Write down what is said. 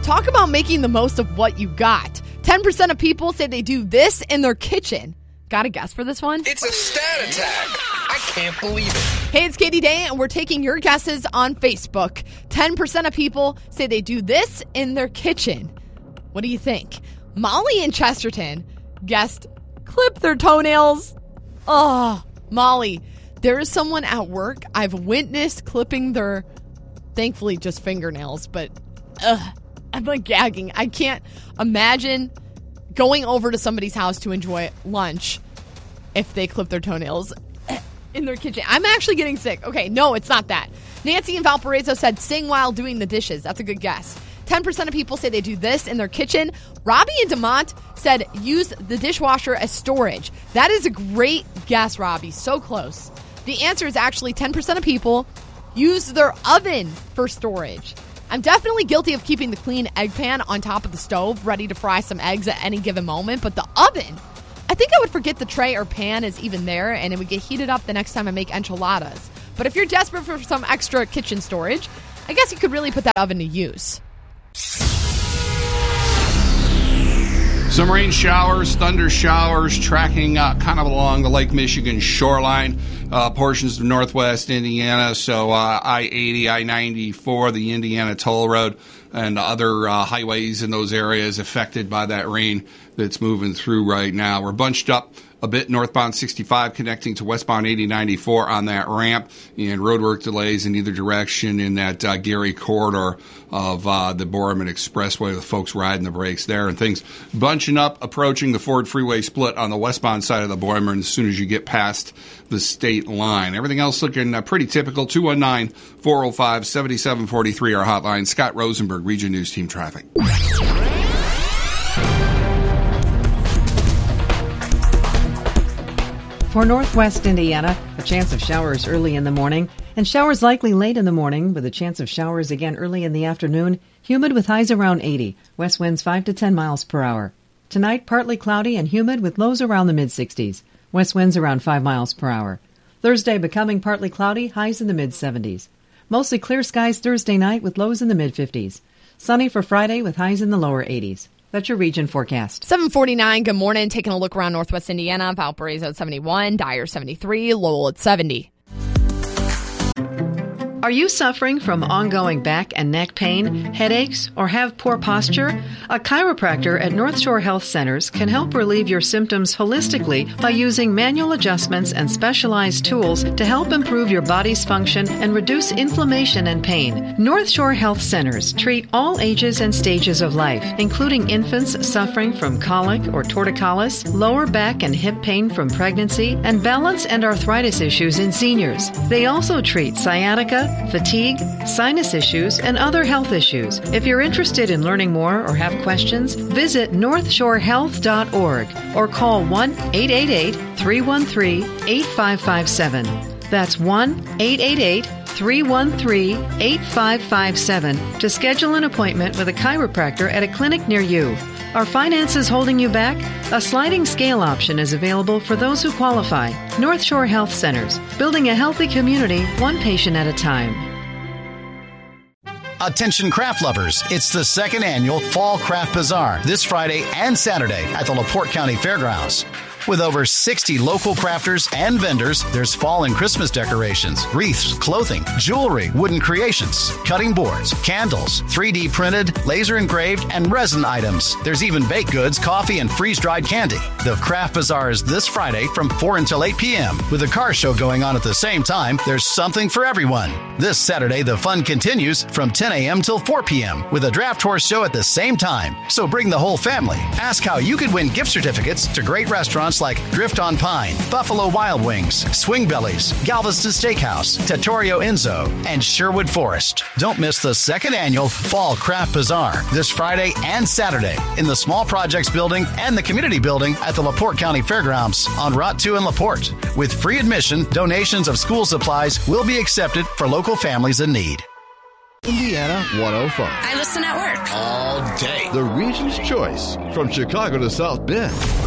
Talk about making the most of what you got. 10% of people say they do this in their kitchen. Got a guess for this one? It's a stat attack. I can't believe it. Hey, it's Katie Day, and we're taking your guesses on Facebook. 10% of people say they do this in their kitchen. What do you think? Molly in Chesterton guessed clip their toenails. Oh, Molly, there is someone at work I've witnessed clipping their, thankfully, just fingernails, but I'm like gagging. I can't imagine going over to somebody's house to enjoy lunch if they clip their toenails in their kitchen. I'm actually getting sick. Okay, no, it's not that. Nancy in Valparaiso said sing while doing the dishes. That's a good guess. 10% of people say they do this in their kitchen. Robbie in DeMont said use the dishwasher as storage. That is a great guess, Robbie. So close. The answer is actually 10% of people use their oven for storage. I'm definitely guilty of keeping the clean egg pan on top of the stove, ready to fry some eggs at any given moment. But the oven, I think I would forget the tray or pan is even there, and it would get heated up the next time I make enchiladas. But if you're desperate for some extra kitchen storage, I guess you could really put that oven to use. Some rain showers, thunder showers tracking kind of along the Lake Michigan shoreline, portions of northwest Indiana, so I-80, I-94, the Indiana Toll Road, and other highways in those areas affected by that rain that's moving through right now. We're bunched up a bit northbound 65 connecting to westbound 8094 on that ramp, and roadwork delays in either direction in that Gary corridor of the Borman Expressway with folks riding the brakes there, and things bunching up approaching the Ford Freeway split on the westbound side of the Borman as soon as you get past the state line. Everything else looking pretty typical. 219-405-7743 our hotline. Scott Rosenberg, Region News Team Traffic. For northwest Indiana, a chance of showers early in the morning, and showers likely late in the morning with a chance of showers again early in the afternoon. Humid with highs around 80. West winds 5 to 10 miles per hour. Tonight, partly cloudy and humid with lows around the mid-60s. West winds around 5 miles per hour. Thursday becoming partly cloudy, highs in the mid-70s. Mostly clear skies Thursday night with lows in the mid-50s. Sunny for Friday with highs in the lower 80s. That's your region forecast. 7:49, good morning. Taking a look around northwest Indiana. Valparaiso at 71, Dyer 73, Lowell at 70. Are you suffering from ongoing back and neck pain, headaches, or have poor posture? A chiropractor at North Shore Health Centers can help relieve your symptoms holistically by using manual adjustments and specialized tools to help improve your body's function and reduce inflammation and pain. North Shore Health Centers treat all ages and stages of life, including infants suffering from colic or torticollis, lower back and hip pain from pregnancy, and balance and arthritis issues in seniors. They also treat sciatica, fatigue, sinus issues, and other health issues. If you're interested in learning more or have questions, visit northshorehealth.org or call 1-888-313-8557. That's 1-888-313-8557 to schedule an appointment with a chiropractor at a clinic near you. Are finances holding you back? A sliding scale option is available for those who qualify. North Shore Health Centers, building a healthy community, one patient at a time. Attention craft lovers, it's the second annual Fall Craft Bazaar this Friday and Saturday at the LaPorte County Fairgrounds. With over 60 local crafters and vendors, there's fall and Christmas decorations, wreaths, clothing, jewelry, wooden creations, cutting boards, candles, 3D printed, laser engraved, and resin items. There's even baked goods, coffee, and freeze-dried candy. The Craft Bazaar is this Friday from 4 until 8 p.m. With a car show going on at the same time, there's something for everyone. This Saturday, the fun continues from 10 a.m. till 4 p.m. with a draft horse show at the same time. So bring the whole family. Ask how you could win gift certificates to great restaurants like Drift on Pine, Buffalo Wild Wings, Swing Bellies, Galveston Steakhouse, Trattoria Enzo, and Sherwood Forest. Don't miss the second annual Fall Craft Bazaar this Friday and Saturday in the Small Projects Building and the Community Building at the LaPorte County Fairgrounds on Route 2 in LaPorte. With free admission, donations of school supplies will be accepted for local families in need. Indiana 105. I listen at work. All day. The region's choice from Chicago to South Bend.